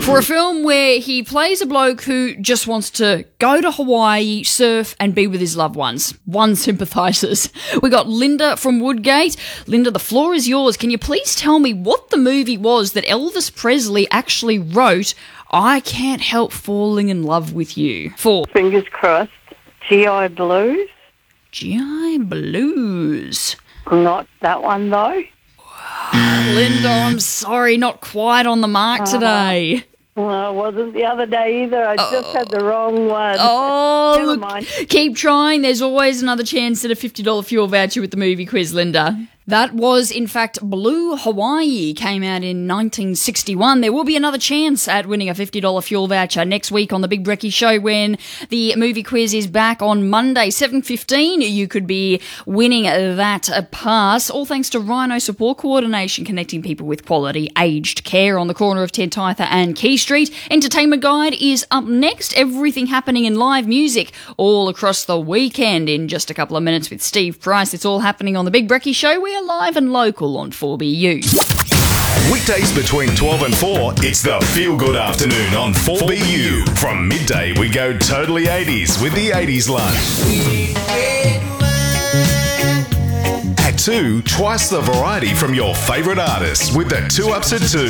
For a film where he plays a bloke who just wants to go to Hawaii, surf, and be with his loved ones. One sympathises. We got Linda from Woodgate. Linda, the floor is yours. Can you please tell me what the movie was that Elvis Presley actually wrote, I Can't Help Falling in Love with You, for? Fingers crossed. GI Blues. GI Blues. Not that one, though. Linda, I'm sorry, not quite on the mark today. Well, it wasn't the other day either. I just had the wrong one. Oh, Never look, mind. keep trying. There's always another chance at a $50 fuel voucher with the movie quiz, Linda. That was, in fact, Blue Hawaii, came out in 1961. There will be another chance at winning a $50 fuel voucher next week on The Big Brekkie Show when the movie quiz is back on Monday, 7:15. You could be winning that pass, all thanks to Rhino Support Coordination, connecting people with quality aged care on the corner of Ted Tytha and Key Street. Entertainment Guide is up next. Everything happening in live music all across the weekend in just a couple of minutes with Steve Price. It's all happening on The Big Brekkie Show. We are live and local on 4BU. Weekdays between 12 and 4, it's the Feel Good Afternoon on 4BU. From midday, we go totally 80s with the 80s lunch. At 2, twice the variety from your favourite artists with the 2 Ups at 2.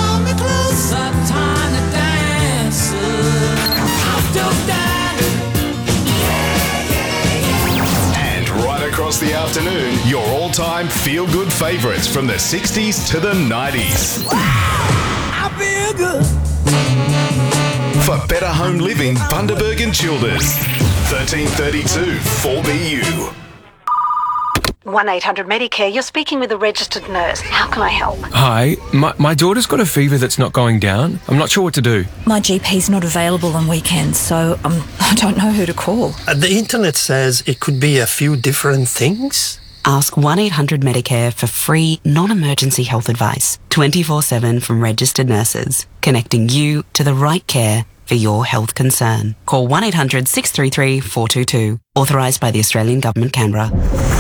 Across the afternoon, your all-time feel-good favourites from the 60s to the 90s. I feel good. For better home living, Bundaberg and Childers. 1332 4BU. 1-800-MEDICARE, you're speaking with a registered nurse. How can I help? Hi, my daughter's got a fever that's not going down. I'm not sure what to do. My GP's not available on weekends, so I don't know who to call. The internet says it could be a few different things. Ask 1-800-MEDICARE for free, non-emergency health advice, 24/7 from registered nurses, connecting you to the right care for your health concern. Call 1-800-633-422. Authorised by the Australian Government, Canberra.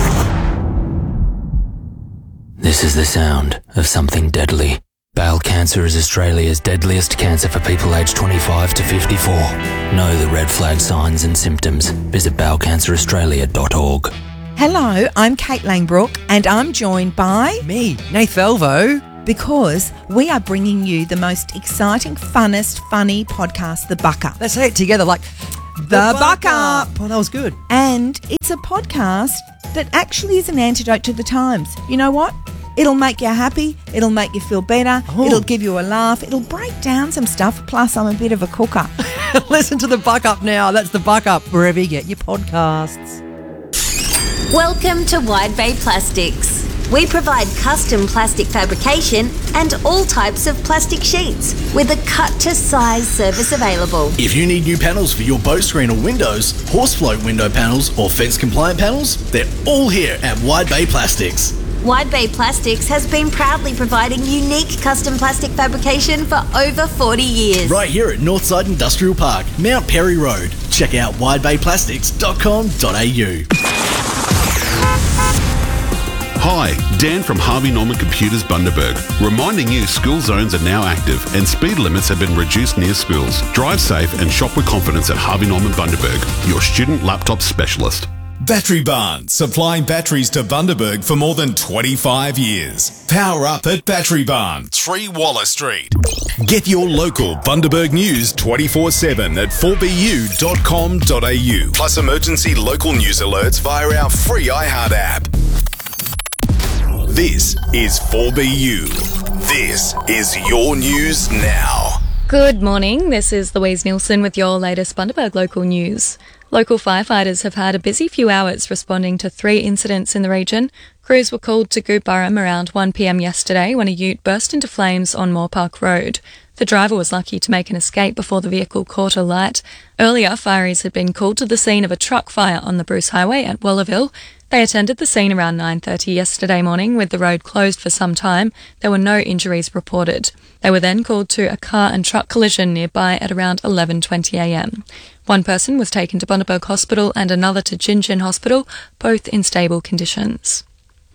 This is the sound of something deadly. Bowel cancer is Australia's deadliest cancer for people aged 25 to 54. Know the red flag signs and symptoms. Visit bowelcanceraustralia.org. Hello, I'm Kate Langbrook and I'm joined by... me, Nath Velvo. Because we are bringing you the most exciting, funnest, funny podcast, The Buck Up. Let's say it together like... The Buck Up. Oh, that was good. And it's a podcast that actually is an antidote to the times. You know what? It'll make you happy. It'll make you feel better. Oh. It'll give you a laugh. It'll break down some stuff. Plus, I'm a bit of a cooker. Listen to The Buck Up now. That's The Buck Up, wherever you get your podcasts. Welcome to Wide Bay Plastics. We provide custom plastic fabrication and all types of plastic sheets with a cut-to-size service available. If you need new panels for your boat screen or windows, horse float window panels or fence-compliant panels, they're all here at Wide Bay Plastics. Wide Bay Plastics has been proudly providing unique custom plastic fabrication for over 40 years. Right here at Northside Industrial Park, Mount Perry Road. Check out widebayplastics.com.au. Hi, Dan from Harvey Norman Computers Bundaberg, reminding you school zones are now active and speed limits have been reduced near schools. Drive safe and shop with confidence at Harvey Norman Bundaberg, your student laptop specialist. Battery Barn, supplying batteries to Bundaberg for more than 25 years. Power up at Battery Barn, 3 Waller Street. Get your local Bundaberg news 24/7 at 4bu.com.au. Plus emergency local news alerts via our free iHeart app. This is 4BU. This is your news now. Good morning, this is Louise Nielsen with your latest Bundaberg local news. Local firefighters have had a busy few hours responding to 3 incidents in the region. Crews were called to Goodburrum around 1 p.m. yesterday when a ute burst into flames on Moore Park Road. The driver was lucky to make an escape before the vehicle caught alight. Earlier, fireys had been called to the scene of a truck fire on the Bruce Highway at Wallerville. They attended the scene around 9:30 yesterday morning with the road closed for some time. There were no injuries reported. They were then called to a car and truck collision nearby at around 11:20 a.m. One person was taken to Bundaberg Hospital and another to Gin Gin Hospital, both in stable conditions.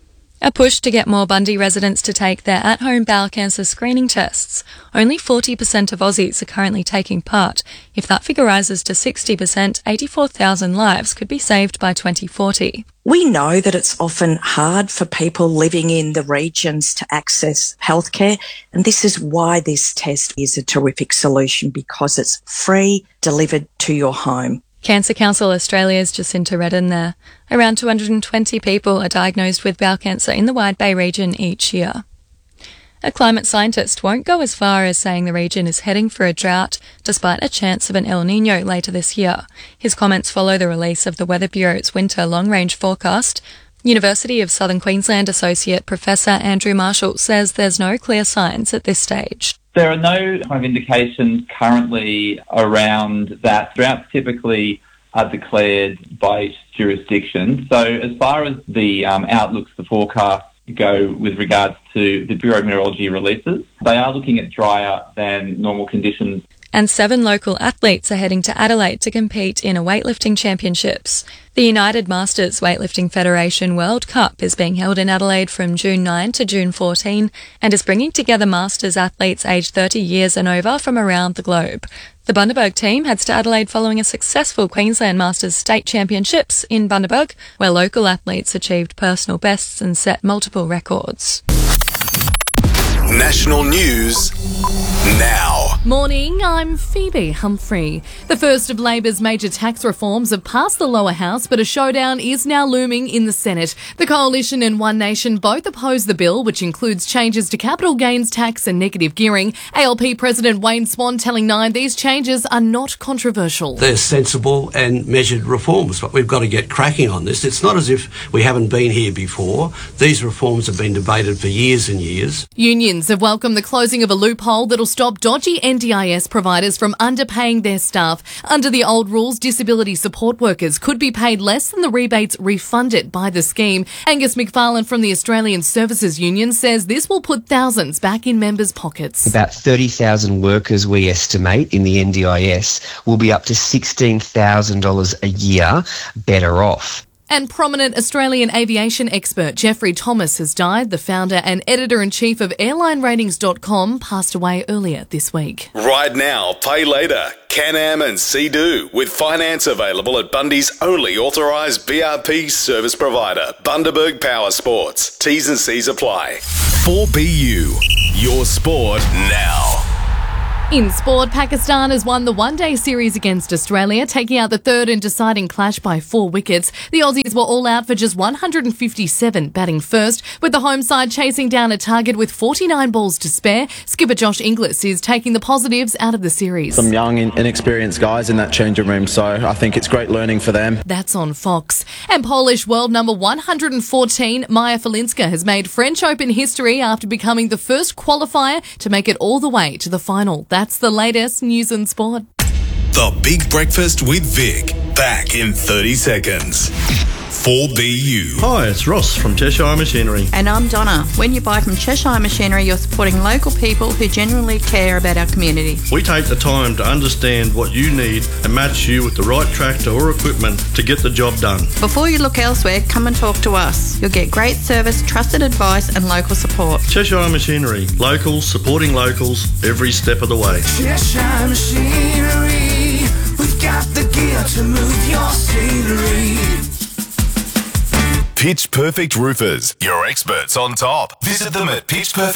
A push to get more Bundy residents to take their at-home bowel cancer screening tests. Only 40% of Aussies are currently taking part. If that figure rises to 60%, 84,000 lives could be saved by 2040. We know that it's often hard for people living in the regions to access healthcare, and this is why this test is a terrific solution, because it's free, delivered to your home. Cancer Council Australia's Jacinta Redden there. Around 220 people are diagnosed with bowel cancer in the Wide Bay region each year. A climate scientist won't go as far as saying the region is heading for a drought, despite a chance of an El Niño later this year. His comments follow the release of the Weather Bureau's winter long-range forecast. University of Southern Queensland Associate Professor Andrew Marshall says there's no clear signs at this stage. There are no kind of indications currently around that. Droughts typically are declared by each jurisdiction. So as far as the outlooks, the forecasts go with regards to the Bureau of Meteorology releases, they are looking at drier than normal conditions. And 7 local athletes are heading to Adelaide to compete in a weightlifting championships. The United Masters Weightlifting Federation World Cup is being held in Adelaide from June 9 to June 14 and is bringing together Masters athletes aged 30 years and over from around the globe. The Bundaberg team heads to Adelaide following a successful Queensland Masters State Championships in Bundaberg, where local athletes achieved personal bests and set multiple records. National news now. Morning, I'm Phoebe Humphrey. The first of Labor's major tax reforms have passed the lower house, but a showdown is now looming in the Senate. The Coalition and One Nation both oppose the bill, which includes changes to capital gains tax and negative gearing. ALP President Wayne Swan telling Nine these changes are not controversial. They're sensible and measured reforms, but we've got to get cracking on this. It's not as if we haven't been here before. These reforms have been debated for years and years. Unions have welcomed the closing of a loophole that'll stop dodgy NDIS providers from underpaying their staff. Under the old rules, disability support workers could be paid less than the rebates refunded by the scheme. Angus McFarlane from the Australian Services Union says this will put thousands back in members' pockets. About 30,000 workers, we estimate, in the NDIS will be up to $16,000 a year better off. And prominent Australian aviation expert Jeffrey Thomas has died. The founder and editor-in-chief of AirlineRatings.com passed away earlier this week. Ride now, pay later. Can-Am and Sea-Doo with finance available at Bundy's only authorised BRP service provider, Bundaberg Power Sports. T's and C's apply. 4BU, your sport now. In sport, Pakistan has won the one-day series against Australia, taking out the third and deciding clash by 4 wickets. The Aussies were all out for just 157, batting first, with the home side chasing down a target with 49 balls to spare. Skipper Josh Inglis is taking the positives out of the series. Some young, inexperienced guys in that changing room, so I think it's great learning for them. That's on Fox. And Polish world number 114, Maja Falinska, has made French Open history after becoming the first qualifier to make it all the way to the final. That's the latest news and sport. The Big Breakfast with Vic. Back in 30 seconds. 4BU. Hi, it's Ross from Cheshire Machinery. And I'm Donna. When you buy from Cheshire Machinery, you're supporting local people who genuinely care about our community. We take the time to understand what you need and match you with the right tractor or equipment to get the job done. Before you look elsewhere, come and talk to us. You'll get great service, trusted advice and local support. Cheshire Machinery. Locals supporting locals every step of the way. Cheshire Machinery. We've got the gear to move your scenery. Pitch Perfect Roofers, your experts on top. Visit them at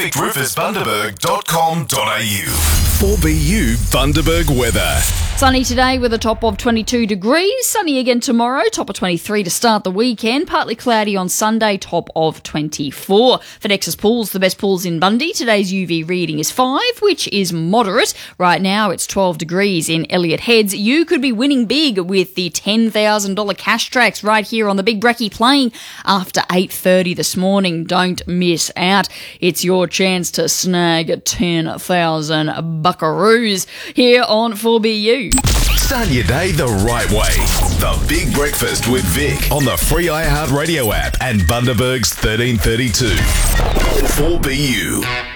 pitchperfectroofersbundaberg.com.au. 4BU Bundaberg weather. Sunny today with a top of 22 degrees. Sunny again tomorrow, top of 23 to start the weekend. Partly cloudy on Sunday, top of 24. For Nexus Pools, the best pools in Bundy, today's UV reading is 5, which is moderate. Right now it's 12 degrees in Elliott Heads. You could be winning big with the $10,000 cash tracks right here on the Big Brekkie playing after 8:30 this morning. Don't miss out. It's your chance to snag 10,000 buckaroos here on 4BU. Start your day the right way. The Big Breakfast with Vic on the free iHeartRadio app and Bundaberg's 1332. 4BU.